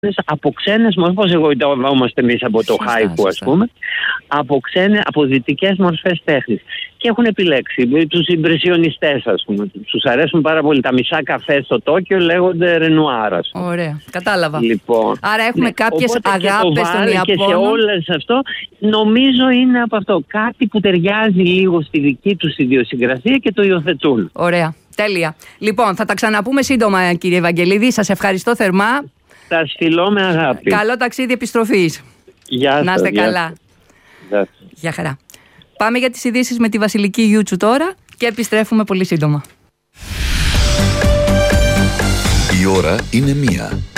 από ξένες μορφές, όπως εγώ είμαστε εμείς από το χάικου, ας πούμε, από δυτικές μορφές τέχνης. Και έχουν επιλέξει τους ιμπρεσιονιστές, ας πούμε. Τους αρέσουν πάρα πολύ. Τα μισά καφέ στο Τόκιο λέγονται Ρενουάρ, ας πούμε. Ωραία, κατάλαβα. Λοιπόν, άρα έχουμε κάποιες αγάπες των Ιαπώνων. Και σε όλες αυτό, νομίζω είναι από αυτό. Κάτι που ταιριάζει λίγο στη δική τους ιδιοσυγκρασία και το υιοθετούν. Ωραία, τέλεια. Λοιπόν, θα τα ξαναπούμε σύντομα, κύριε Ευαγγελίδη. Σας ευχαριστώ θερμά. Σας φιλώ με αγάπη. Καλό ταξίδι επιστροφής. Γεια σας. Να είστε καλά. Γεια χαρά. Πάμε για τις ειδήσεις με τη Βασιλική Γιούτσου τώρα και επιστρέφουμε πολύ σύντομα. Η ώρα είναι 1.